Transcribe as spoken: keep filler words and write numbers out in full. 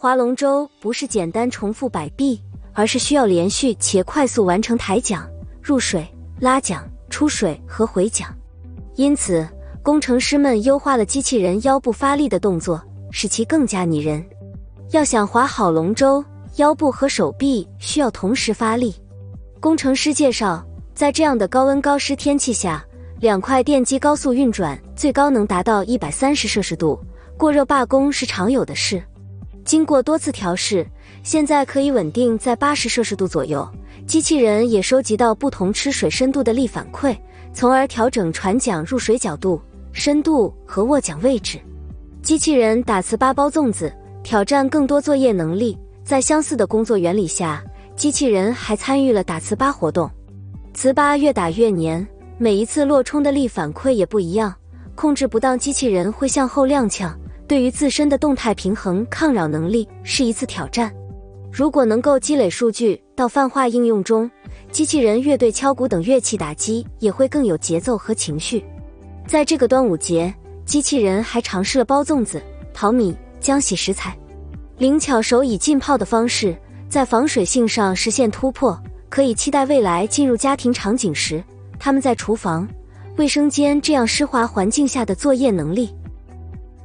划龙舟不是简单重复摆臂，而是需要连续且快速完成抬桨、入水、拉桨、出水和回桨。因此，工程师们优化了机器人腰部发力的动作，使其更加拟人。要想划好龙舟，腰部和手臂需要同时发力。工程师介绍，在这样的高温高湿天气下，两块电机高速运转，最高能达到一百三十摄氏度，过热罢工是常有的事。经过多次调试，现在可以稳定在八十摄氏度左右。机器人也收集到不同吃水深度的力反馈，从而调整船桨入水角度、深度和握桨位置。机器人打糍粑包粽子，挑战更多作业能力。在相似的工作原理下，机器人还参与了打糍粑活动。糍粑越打越黏，每一次落冲的力反馈也不一样，控制不当机器人会向后踉跄，对于自身的动态平衡抗扰能力是一次挑战。如果能够积累数据到泛化应用中，机器人乐队敲鼓等乐器打击也会更有节奏和情绪。在这个端午节，机器人还尝试了包粽子、淘米、浆洗食材，灵巧手以浸泡的方式在防水性上实现突破，可以期待未来进入家庭场景时，他们在厨房、卫生间这样湿滑环境下的作业能力。